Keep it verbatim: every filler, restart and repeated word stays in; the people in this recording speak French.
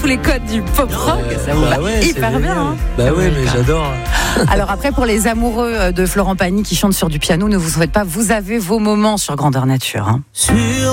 tous les codes du pop rock, Euh, ça vous bah va ouais, hyper c'est bien. génial. Hein. Bah ouais, mais j'adore. Alors après, pour les amoureux de Florent Pagny qui chantent sur du piano, ne vous en faites pas, vous avez vos moments sur Grandeur Nature. Hein. Sur